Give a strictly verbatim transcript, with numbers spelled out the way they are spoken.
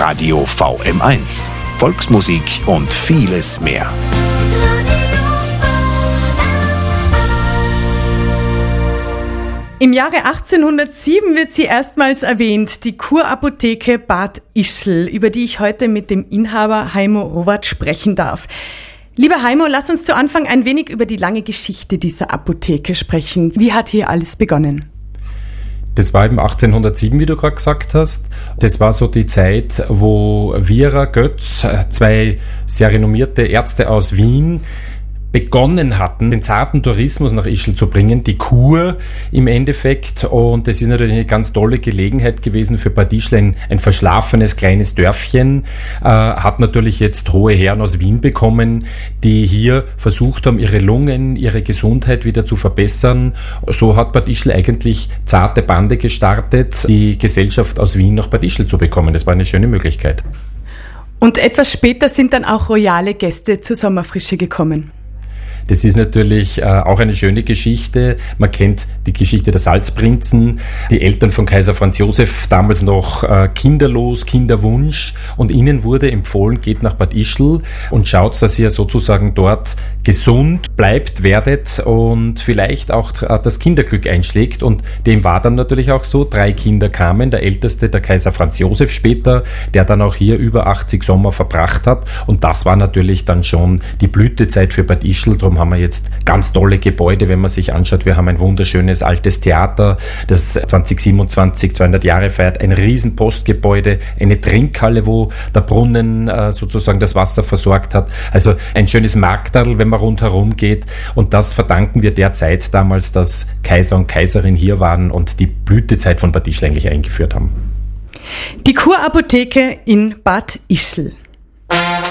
Radio V M eins. Volksmusik und vieles mehr. Im Jahre achtzehnhundertsieben wird sie erstmals erwähnt, die Kurapotheke Bad Ischl, über die ich heute mit dem Inhaber Heimo Rowat sprechen darf. Lieber Heimo, lass uns zu Anfang ein wenig über die lange Geschichte dieser Apotheke sprechen. Wie hat hier alles begonnen? Das war eben achtzehnhundertsieben, wie du gerade gesagt hast. Das war so die Zeit, wo Wierer Götz, zwei sehr renommierte Ärzte aus Wien, begonnen hatten, den zarten Tourismus nach Ischl zu bringen, die Kur im Endeffekt. Und das ist natürlich eine ganz tolle Gelegenheit gewesen für Bad Ischl, ein, ein verschlafenes kleines Dörfchen, äh, hat natürlich jetzt hohe Herren aus Wien bekommen, die hier versucht haben, ihre Lungen, ihre Gesundheit wieder zu verbessern. So hat Bad Ischl eigentlich zarte Bande gestartet, die Gesellschaft aus Wien nach Bad Ischl zu bekommen. Das war eine schöne Möglichkeit. Und etwas später sind dann auch royale Gäste zur Sommerfrische gekommen. Das ist natürlich äh, auch eine schöne Geschichte. Man kennt die Geschichte der Salzprinzen, die Eltern von Kaiser Franz Josef, damals noch äh, kinderlos, Kinderwunsch. Und ihnen wurde empfohlen, geht nach Bad Ischl und schaut, dass ihr sozusagen dort gesund bleibt, werdet und vielleicht auch äh, das Kinderglück einschlägt. Und dem war dann natürlich auch so. Drei Kinder kamen, der älteste, der Kaiser Franz Josef später, der dann auch hier über achtzig Sommer verbracht hat. Und das war natürlich dann schon die Blütezeit für Bad Ischl. Darum haben wir jetzt ganz tolle Gebäude, wenn man sich anschaut. Wir haben ein wunderschönes altes Theater, das zwanzig siebenundzwanzig zweihundert Jahre feiert, ein riesen Postgebäude, eine Trinkhalle, wo der Brunnen äh, sozusagen das Wasser versorgt hat. Also ein schönes Markterl, wenn man rundherum geht. Und das verdanken wir der Zeit damals, dass Kaiser und Kaiserin hier waren und die Blütezeit von Bad Ischl eigentlich eingeführt haben. Die Kurapotheke in Bad Ischl.